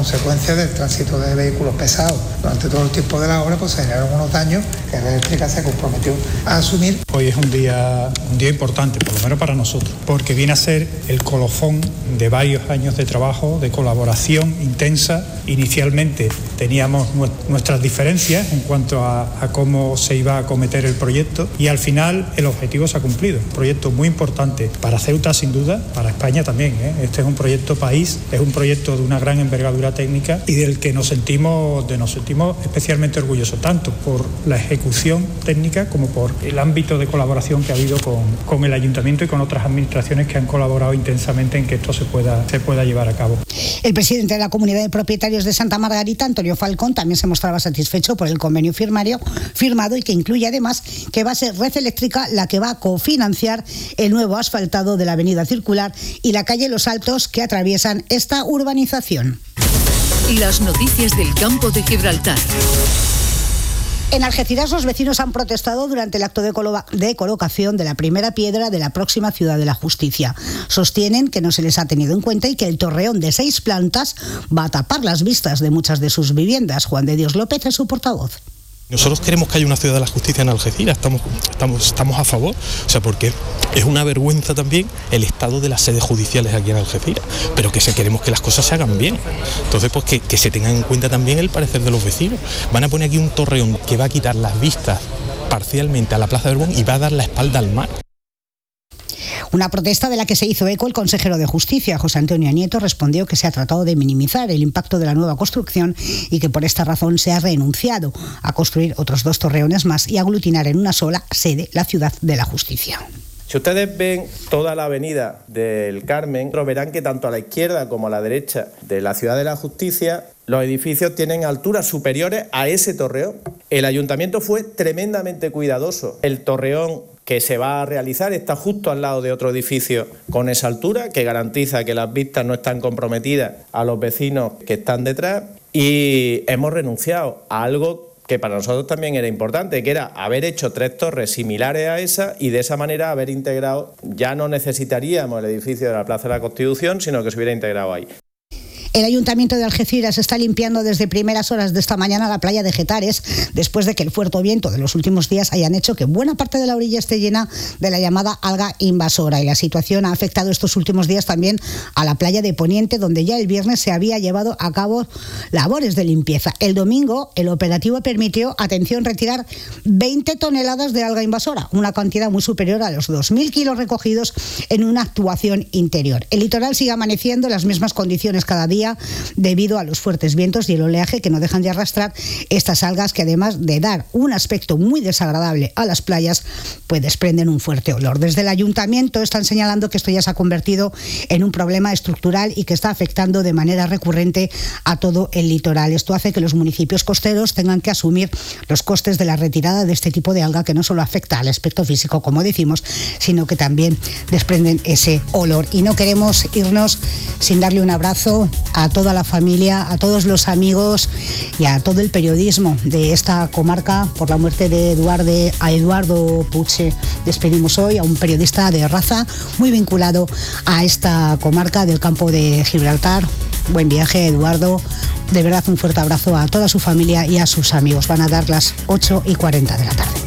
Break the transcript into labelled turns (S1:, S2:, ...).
S1: consecuencia del tránsito de vehículos pesados durante todo el tiempo de la obra, pues se generaron unos daños que Red Eléctrica se comprometió a asumir.
S2: Hoy es un día importante, por lo menos para nosotros, porque viene a ser el colofón de varios años de trabajo, de colaboración intensa. Inicialmente teníamos nuestras diferencias en cuanto a cómo se iba a acometer el proyecto y al final el objetivo se ha cumplido. Un proyecto muy importante para Ceuta sin duda, para España también. Este es un proyecto país, es un proyecto de una gran envergadura técnica y del que nos sentimos especialmente orgullosos, tanto por la ejecución técnica como por el ámbito de colaboración que ha habido con el Ayuntamiento y con otras administraciones que han colaborado intensamente en que esto se pueda llevar a cabo.
S3: El presidente de la Comunidad de Propietarios de Santa Margarita, Antonio Falcón, también se mostraba satisfecho por el convenio firmado y que incluye además que va a ser Red Eléctrica la que va a cofinanciar el nuevo asfaltado de la avenida Circular y la calle Los Altos que atraviesan esta urbanización.
S4: Las noticias del campo de Gibraltar.
S3: En Algeciras los vecinos han protestado durante el acto de colocación de la primera piedra de la próxima Ciudad de la Justicia. Sostienen que no se les ha tenido en cuenta y que el torreón de 6 plantas va a tapar las vistas de muchas de sus viviendas. Juan de Dios López es su portavoz.
S5: Nosotros queremos que haya una Ciudad de la Justicia en Algeciras, estamos a favor, porque es una vergüenza también el estado de las sedes judiciales aquí en Algeciras, pero queremos que las cosas se hagan bien. Entonces, pues que se tengan en cuenta también el parecer de los vecinos. Van a poner aquí un torreón que va a quitar las vistas parcialmente a la Plaza de Borbón y va a dar la espalda al mar.
S3: Una protesta de la que se hizo eco el consejero de Justicia, José Antonio Nieto, respondió que se ha tratado de minimizar el impacto de la nueva construcción y que por esta razón se ha renunciado a construir otros 2 torreones más y aglutinar en una sola sede la Ciudad de la Justicia.
S6: Si ustedes ven toda la avenida del Carmen, verán que tanto a la izquierda como a la derecha de la Ciudad de la Justicia los edificios tienen alturas superiores a ese torreón. El ayuntamiento fue tremendamente cuidadoso. El torreón que se va a realizar está justo al lado de otro edificio con esa altura, que garantiza que las vistas no están comprometidas a los vecinos que están detrás, y hemos renunciado a algo que para nosotros también era importante, que era haber hecho 3 torres similares a esa y de esa manera haber integrado, ya no necesitaríamos el edificio de la Plaza de la Constitución, sino que se hubiera integrado ahí.
S3: El Ayuntamiento de Algeciras está limpiando desde primeras horas de esta mañana la playa de Getares, después de que el fuerte viento de los últimos días hayan hecho que buena parte de la orilla esté llena de la llamada alga invasora. Y la situación ha afectado estos últimos días también a la playa de Poniente, donde ya el viernes se había llevado a cabo labores de limpieza. El domingo el operativo permitió, atención, retirar 20 toneladas de alga invasora, una cantidad muy superior a los 2.000 kilos recogidos en una actuación interior. El litoral sigue amaneciendo en las mismas condiciones cada día debido a los fuertes vientos y el oleaje que no dejan de arrastrar estas algas que, además de dar un aspecto muy desagradable a las playas, pues desprenden un fuerte olor. Desde el ayuntamiento están señalando que esto ya se ha convertido en un problema estructural y que está afectando de manera recurrente a todo el litoral. Esto hace que los municipios costeros tengan que asumir los costes de la retirada de este tipo de alga, que no solo afecta al aspecto físico, como decimos, sino que también desprenden ese olor. Y no queremos irnos sin darle un abrazo a toda la familia, a todos los amigos y a todo el periodismo de esta comarca por la muerte de Eduardo Puche. Despedimos hoy a un periodista de raza muy vinculado a esta comarca del campo de Gibraltar. Buen viaje, Eduardo. De verdad, un fuerte abrazo a toda su familia y a sus amigos. Van a dar las 8:40 de la tarde.